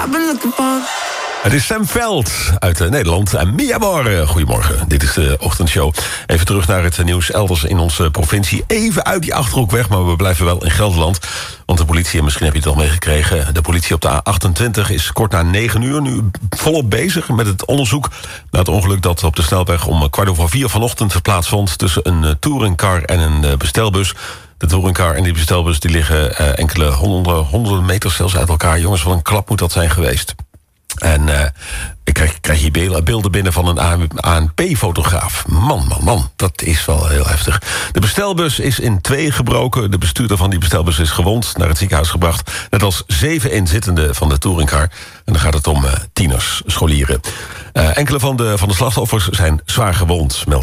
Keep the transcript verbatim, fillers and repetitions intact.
I've been looking for. Het is Sam Veld uit uh, Nederland. En Mia Moore, goedemorgen. Dit is de ochtendshow. Even terug naar het nieuws elders in onze provincie. Even uit die Achterhoek weg, maar we blijven wel in Gelderland. Want de politie, en misschien heb je het al meegekregen... de politie op de A achtentwintig is kort na negen uur nu volop bezig... met het onderzoek naar het ongeluk dat op de snelweg... om kwart over vier vanochtend plaatsvond... tussen een uh, touringcar en een uh, bestelbus... De touringcar en die bestelbus die liggen uh, enkele honderden, honderden meters zelfs uit elkaar. Jongens, wat een klap moet dat zijn geweest. En uh, ik krijg, krijg hier beelden binnen van een A N P-fotograaf. Man, man, man, dat is wel heel heftig. De bestelbus is in twee gebroken. De bestuurder van die bestelbus is gewond, naar het ziekenhuis gebracht. Net als zeven inzittenden van de touringcar. En dan gaat het om uh, tieners, scholieren. Uh, enkele van de, van de slachtoffers zijn zwaar gewond, meldt